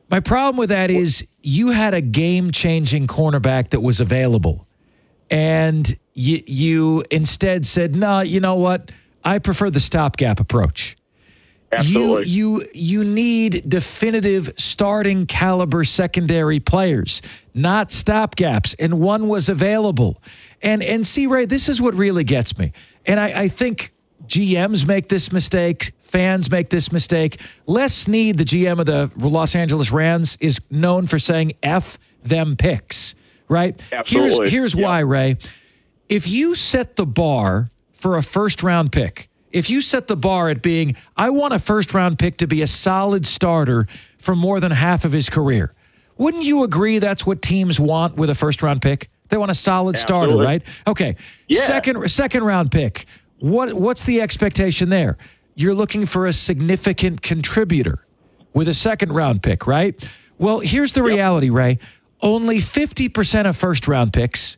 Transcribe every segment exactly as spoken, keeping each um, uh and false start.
My problem with that is you had a game-changing cornerback that was available, and you, you instead said, no, you know what? I prefer the stopgap approach. Absolutely. You, you, you need definitive starting caliber secondary players, not stopgaps, and one was available. And, and see, Ray, this is what really gets me. And I, I think G Ms make this mistake. Fans make this mistake. Les Snead, the G M of the Los Angeles Rams, is known for saying F them picks, right? Absolutely. Here's, here's yeah. why, Ray. If you set the bar for a first-round pick, if you set the bar at being, I want a first-round pick to be a solid starter for more than half of his career, wouldn't you agree that's what teams want with a first-round pick? They want a solid Absolutely. starter, right? Okay. Yeah. Second, second-round pick. What What's the expectation there? You're looking for a significant contributor with a second-round pick, right? Well, here's the Yep. reality, Ray. Only fifty percent of first-round picks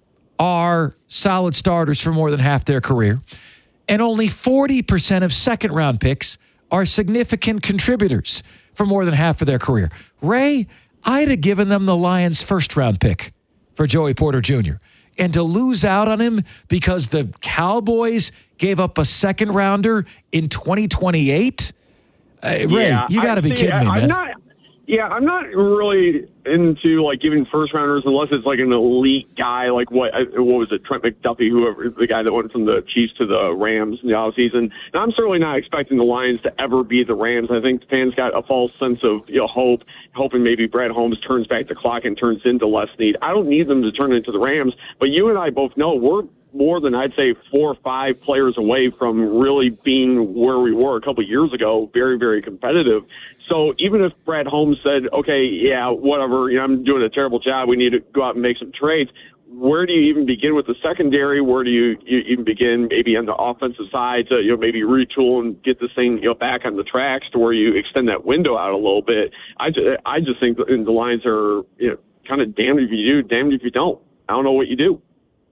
are solid starters for more than half their career, and only forty percent of second-round picks are significant contributors for more than half of their career. Ray, I'd have given them the Lions' first-round pick for Joey Porter Junior And to lose out on him because the Cowboys gave up a second-rounder in twenty twenty-eight? Uh, Ray, Yeah, you got to be see, kidding I, me, man. I'm not, yeah, I'm not really into like giving first rounders unless it's like an elite guy, like what what was it, Trent McDuffie, whoever, the guy that went from the Chiefs to the Rams in the offseason. And I'm certainly not expecting the Lions to ever be the Rams. I think fans got a false sense of you know hope, hoping maybe Brad Holmes turns back the clock and turns into Les Snead. I don't need them to turn into the Rams, but you and I both know we're more than I'd say four or five players away from really being where we were a couple of years ago, very, very competitive. So even if Brad Holmes said, okay, yeah, whatever, you know, I'm doing a terrible job, we need to go out and make some trades, where do you even begin with the secondary? Where do you, you even begin maybe on the offensive side to, you know, maybe retool and get this thing, you know, back on the tracks to where you extend that window out a little bit? I just, I just think the Lions are, you know, kind of damned if you do, damned if you don't. I don't know what you do.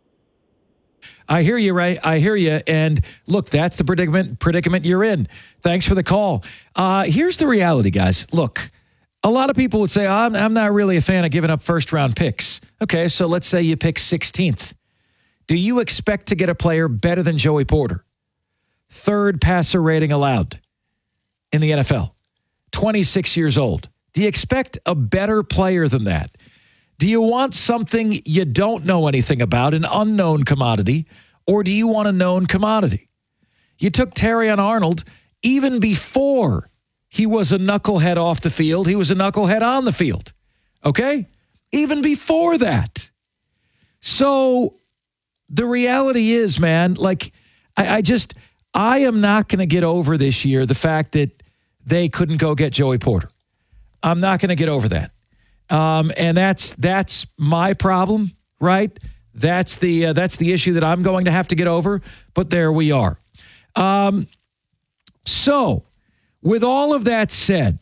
I hear you, Ray. I hear you. And look, that's the predicament predicament you're in. Thanks for the call. Uh, here's the reality, guys. Look, a lot of people would say, oh, I'm, I'm not really a fan of giving up first-round picks. Okay, so let's say you pick sixteenth. Do you expect to get a player better than Joey Porter? Third passer rating allowed in the N F L. twenty-six years old. Do you expect a better player than that? Do you want something you don't know anything about, an unknown commodity, or do you want a known commodity? You took Terrion Arnold even before he was a knucklehead off the field. He was a knucklehead on the field, okay? Even before that. So the reality is, man, like, I, I just, I am not going to get over this year the fact that they couldn't go get Joey Porter. I'm not going to get over that. Um, and that's that's my problem, right? That's the uh, that's the issue that I'm going to have to get over. But there we are. Um, so, with all of that said,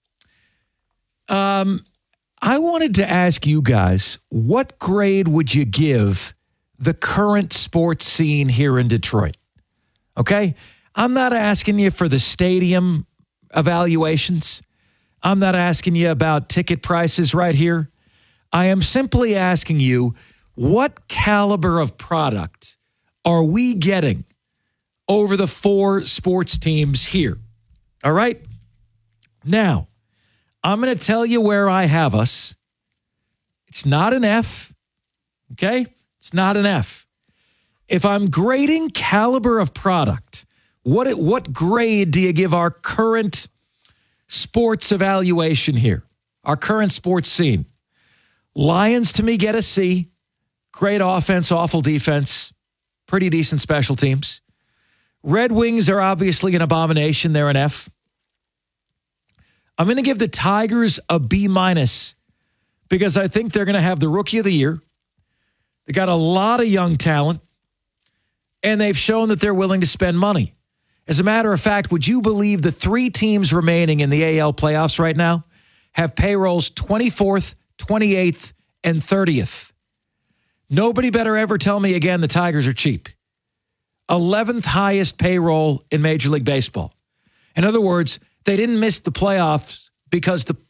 um, I wanted to ask you guys, what grade would you give the current sports scene here in Detroit? Okay, I'm not asking you for the stadium evaluations. I'm not asking you about ticket prices right here. I am simply asking you, what caliber of product are we getting over the four sports teams here? All right? Now, I'm going to tell you where I have us. It's not an F, okay? It's not an F. If I'm grading caliber of product, what, what grade do you give our current sports evaluation here, our current sports scene? Lions, to me, get a C. Great offense, awful defense, pretty decent special teams. Red Wings are obviously an abomination. They're an F. I'm going to give the Tigers a B minus because I think they're going to have the rookie of the year. They got a lot of young talent, and they've shown that they're willing to spend money. As a matter of fact, would you believe the three teams remaining in the A L playoffs right now have payrolls twenty-fourth, twenty-eighth, and thirtieth? Nobody better ever tell me again the Tigers are cheap. eleventh highest payroll in Major League Baseball. In other words, they didn't miss the playoffs because the